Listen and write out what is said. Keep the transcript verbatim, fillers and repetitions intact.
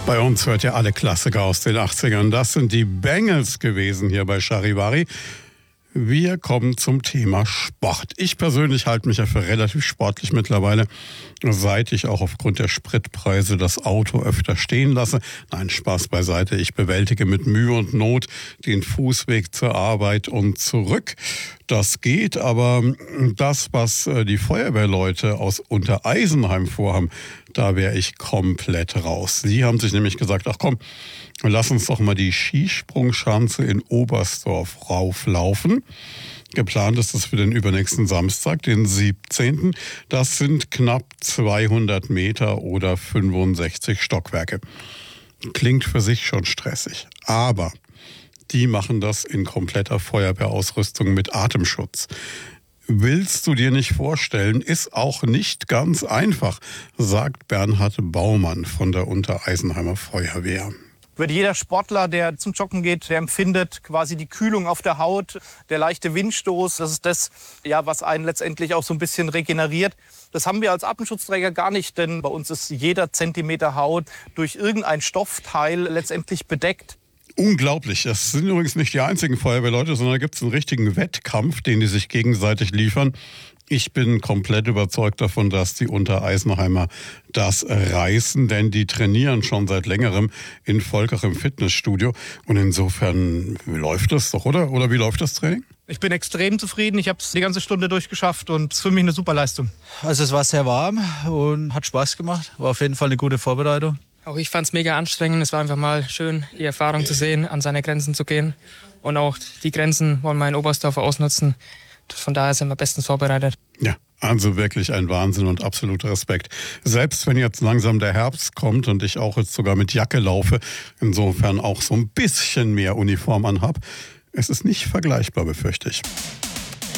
Bei uns hört ihr alle Klassiker aus den achtzigern. Das sind die Bangles gewesen hier bei Charivari. Wir kommen zum Thema Sport. Ich persönlich halte mich ja für relativ sportlich mittlerweile, seit ich auch aufgrund der Spritpreise das Auto öfter stehen lasse. Nein, Spaß beiseite. Ich bewältige mit Mühe und Not den Fußweg zur Arbeit und zurück. Das geht, aber das, was die Feuerwehrleute aus Untereisenheim vorhaben, da wäre ich komplett raus. Sie haben sich nämlich gesagt, ach komm, lass uns doch mal die Skisprungschanze in Oberstdorf rauflaufen. Geplant ist das für den übernächsten Samstag, den siebzehnten Das sind knapp zweihundert Meter oder fünfundsechzig Stockwerke. Klingt für sich schon stressig, aber die machen das in kompletter Feuerwehrausrüstung mit Atemschutz. Willst du dir nicht vorstellen, ist auch nicht ganz einfach, sagt Bernhard Baumann von der Untereisenheimer Feuerwehr. Wird jeder Sportler, der zum Joggen geht, der empfindet quasi die Kühlung auf der Haut, der leichte Windstoß. Das ist das, ja, was einen letztendlich auch so ein bisschen regeneriert. Das haben wir als Atemschutzträger gar nicht, denn bei uns ist jeder Zentimeter Haut durch irgendein Stoffteil letztendlich bedeckt. Unglaublich. Das sind übrigens nicht die einzigen Feuerwehrleute, sondern da gibt es einen richtigen Wettkampf, den die sich gegenseitig liefern. Ich bin komplett überzeugt davon, dass die Untereisenheimer das reißen, denn die trainieren schon seit längerem in Volkach im Fitnessstudio. Und insofern läuft das doch, oder? Oder wie läuft das Training? Ich bin extrem zufrieden. Ich habe es die ganze Stunde durchgeschafft und es ist für mich eine super Leistung. Also es war sehr warm und hat Spaß gemacht. War auf jeden Fall eine gute Vorbereitung. Auch ich fand es mega anstrengend. Es war einfach mal schön, die Erfahrung zu sehen, an seine Grenzen zu gehen. Und auch die Grenzen wollen wir in Oberstdorf ausnutzen. Von daher sind wir bestens vorbereitet. Ja, also wirklich ein Wahnsinn und absoluter Respekt. Selbst wenn jetzt langsam der Herbst kommt und ich auch jetzt sogar mit Jacke laufe, insofern auch so ein bisschen mehr Uniform anhab, es ist nicht vergleichbar, befürchte ich.